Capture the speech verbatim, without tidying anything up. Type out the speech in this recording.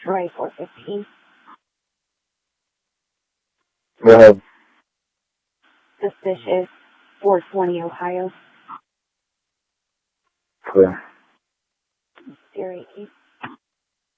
Troy four fifteen. Go ahead. Suspicious four twenty Ohio. Clear. Siri eight.